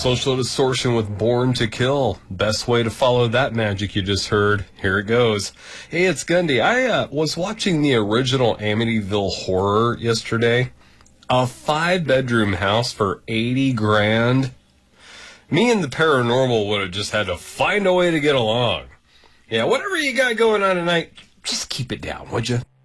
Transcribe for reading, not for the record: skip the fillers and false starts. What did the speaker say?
Social Distortion with Born to Kill. Best way to follow that magic you just heard. Here it goes. Hey, it's Gundy. I was watching the original Amityville Horror yesterday. A 5-bedroom house for $80,000. Me and the paranormal would have just had to find a way to get along. Yeah, whatever you got going on tonight, just keep it down, would you?